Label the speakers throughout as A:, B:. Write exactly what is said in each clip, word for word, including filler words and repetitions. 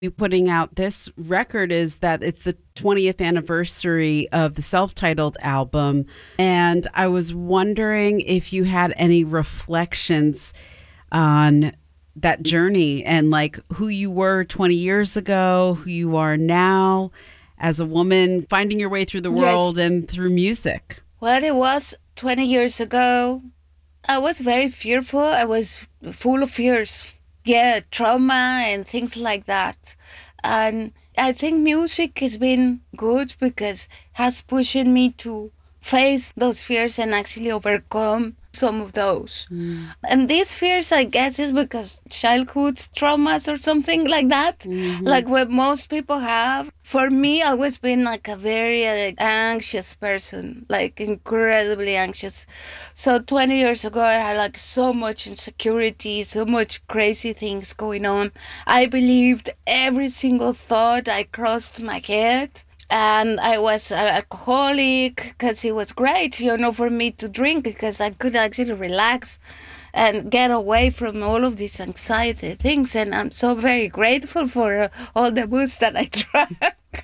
A: You putting out this record is that it's the twentieth anniversary of the self-titled album. And I was wondering if you had any reflections on that journey and like who you were twenty years ago, who you are now as a woman finding your way through the world yes. and through music.
B: Well, it was twenty years ago. I was very fearful. I was full of fears. Yeah, trauma and things like that. And I think music has been good because has pushed me to face those fears and actually overcome some of those. Mm. And these fears, I guess, is because childhood traumas or something like that, mm-hmm. like what most people have. For me, I've always been like a very uh, anxious person, like incredibly anxious. So twenty years ago, I had like so much insecurity, so much crazy things going on. I believed every single thought I crossed my head. And I was an alcoholic because it was great, you know, for me to drink because I could actually relax and get away from all of these anxiety things. And I'm so very grateful for uh, all the booze that I drank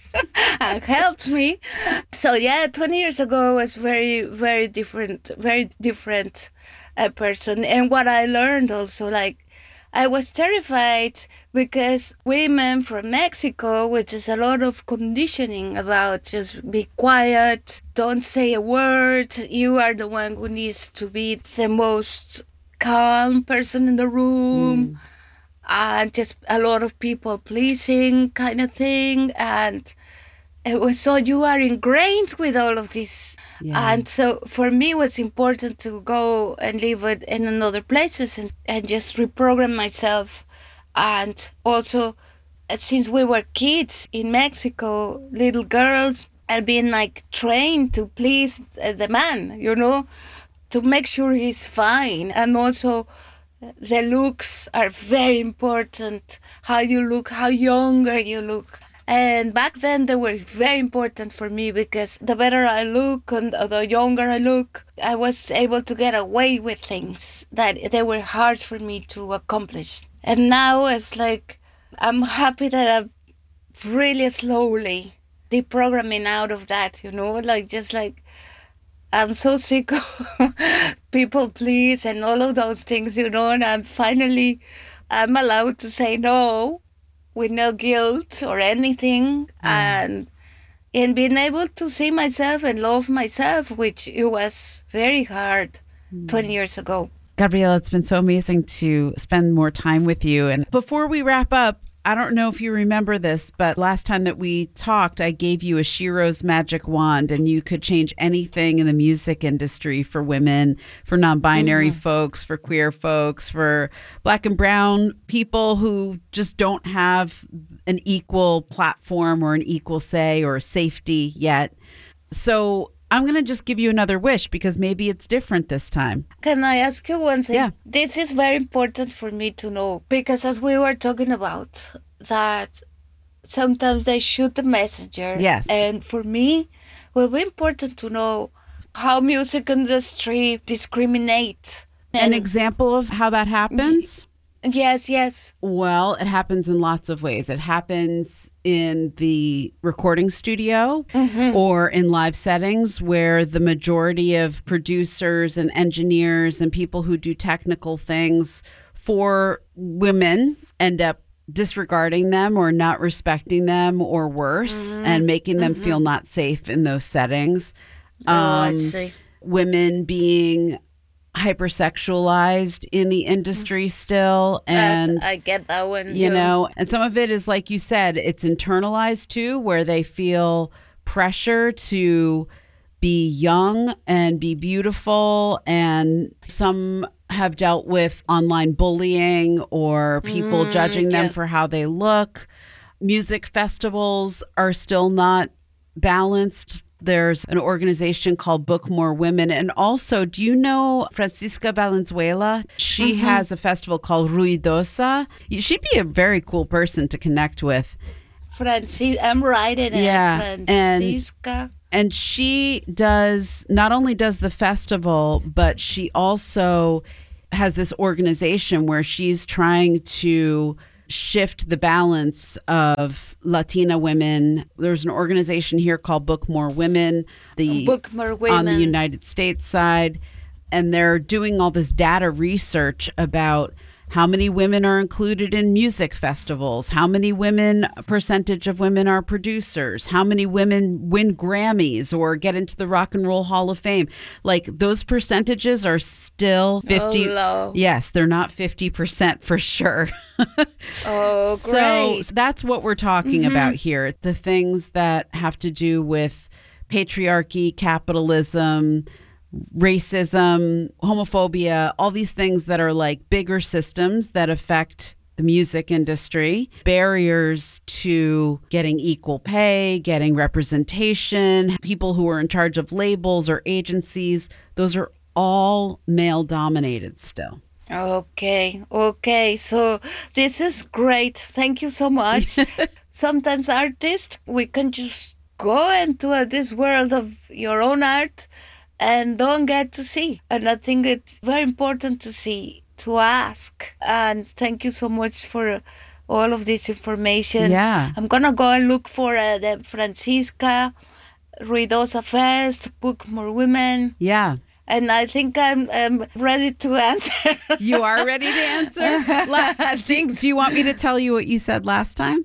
B: and helped me. So yeah, twenty years ago I was very, very different, very different uh, person. And what I learned also, like, I was terrified because women from Mexico, which is a lot of conditioning about just be quiet, don't say a word, you are the one who needs to be the most calm person in the room, mm. and just a lot of people pleasing kind of thing. And it was so you are ingrained with all of this. Yeah. And so for me, it was important to go and live in another places and, and just reprogram myself. And also, since we were kids in Mexico, little girls, and being like trained to please the man, you know, to make sure he's fine. And also, the looks are very important. How you look, how younger you look. And back then they were very important for me because the better I look and the younger I look, I was able to get away with things that they were hard for me to accomplish. And now it's like, I'm happy that I'm really slowly deprogramming out of that, you know, like just like, I'm so sick of people please and all of those things, you know, and I'm finally, I'm allowed to say no with no guilt or anything, mm. and and being able to see myself and love myself, which it was very hard mm. twenty years ago.
A: Gabriela, it's been so amazing to spend more time with you. And before we wrap up, I don't know if you remember this, but last time that we talked, I gave you a Shiro's magic wand and you could change anything in the music industry for women, for non-binary mm-hmm. folks, for queer folks, for Black and brown people who just don't have an equal platform or an equal say or safety yet. So I'm going to just give you another wish because maybe it's different this time.
B: Can I ask you one thing?
A: Yeah.
B: This is very important for me to know because as we were talking about that sometimes they shoot the messenger.
A: Yes.
B: And for me, it will be important to know how music industry discriminate.
A: An example of how that happens?
B: Yes, yes.
A: Well, it happens in lots of ways. It happens in the recording studio mm-hmm. or in live settings where the majority of producers and engineers and people who do technical things for women end up disregarding them or not respecting them or worse mm-hmm. and making them mm-hmm. feel not safe in those settings.
B: Oh, um, I see.
A: Women being hypersexualized in the industry still, and
B: That's, I get that one,
A: you
B: too.
A: know, and some of it is like you said, it's internalized too, where they feel pressure to be young and be beautiful, and some have dealt with online bullying or people mm, judging them
B: yeah.
A: for how they look. Music festivals are still not balanced. There's an organization called Book More Women. And also, do you know Francisca Valenzuela? She mm-hmm. has a festival called Ruidosa. She'd be a very cool person to connect with.
B: Francis, I'm writing it.
A: Yeah,
B: Francisca.
A: And, and she does, not only does the festival, but she also has this organization where she's trying to shift the balance of Latina women. There's an organization here called Book More Women, the
B: Book More Women
A: on the United States side, and they're doing all this data research about how many women are included in music festivals, how many women, percentage of women are producers, how many women win Grammys or get into the Rock and Roll Hall of Fame. Like, those percentages are still fifty.
B: Oh, low.
A: Yes, they're not fifty percent for sure.
B: Oh, great.
A: So that's what we're talking mm-hmm. about here. The things that have to do with patriarchy, capitalism, racism, homophobia, all these things that are like bigger systems that affect the music industry, barriers to getting equal pay, getting representation, people who are in charge of labels or agencies, those are all male dominated still.
B: Okay, okay. So this is great. Thank you so much. Sometimes artists, we can just go into uh, this world of your own art and don't get to see. And I think it's very important to see, to ask. And thank you so much for all of this information.
A: Yeah.
B: I'm going to go and look for uh, the Francisca Ruidosa Fest, Book More Women.
A: Yeah.
B: And I think I'm, I'm ready to answer.
A: You are ready to answer? I think. Do you want me to tell you what you said last time?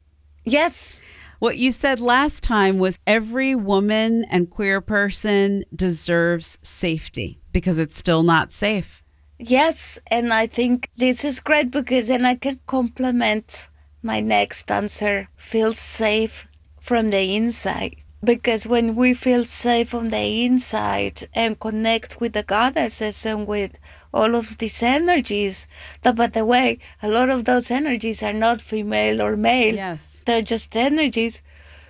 B: Yes.
A: What you said last time was every woman and queer person deserves safety because it's still not safe.
B: Yes, and I think this is great because then I can complement my next answer. Feel safe from the inside. Because when we feel safe on the inside and connect with the goddesses and with all of these energies, that, by the way, a lot of those energies are not female or male.
A: Yes.
B: They're just energies.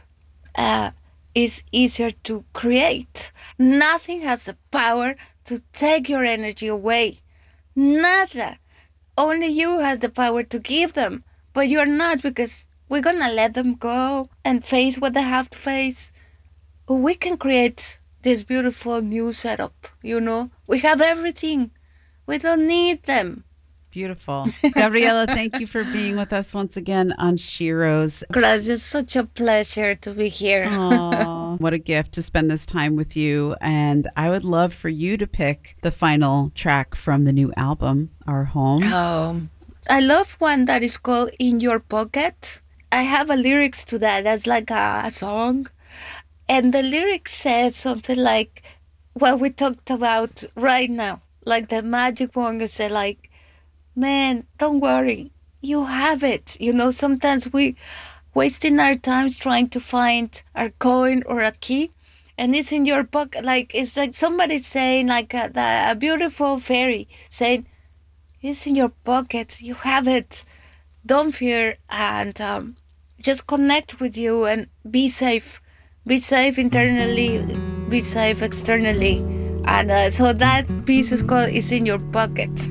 B: Uh, it's easier to create. Nothing has the power to take your energy away. Nada. Only you has the power to give them. But you're not, because we're going to let them go and face what they have to face. We can create this beautiful new setup, you know? We have everything. We don't need them.
A: Beautiful. Gabriela, thank you for being with us once again on Shiro's.
B: Gracias. Such a pleasure to be here.
A: Aww, what a gift to spend this time with you. And I would love for you to pick the final track from the new album, Our Home.
B: Oh, I love one that is called In Your Pocket. I have a lyrics to that. That's like a, a song. And the lyrics said something like what we talked about right now. Like the magic wand is said, like, man, don't worry. You have it. You know, sometimes we wasting our times trying to find our coin or a key. And it's in your pocket. Like, it's like somebody saying, like a, a beautiful fairy saying, it's in your pocket. You have it. Don't fear. And um, just connect with you and be safe. Be safe internally, be safe externally. And uh, so that piece is called It's in Your Pocket.